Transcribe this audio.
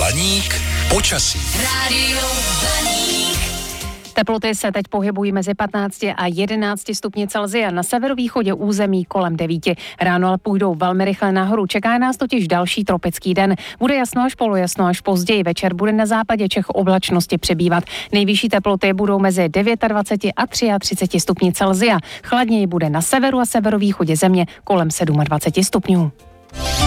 Blaník počasí. Rádio Blaník. Teploty se teď pohybují mezi 15 a 11 stupni Celsia. Na severovýchodě území kolem 9. Ráno půjdou velmi rychle nahoru. Čeká nás totiž další tropický den. Bude jasno až polojasno, až později večer bude na západě Čech oblačnosti přibývat. Nejvyšší teploty budou mezi 29 a 33 stupni Celsia. Chladněji bude na severu a severovýchodě země kolem 27 stupňů.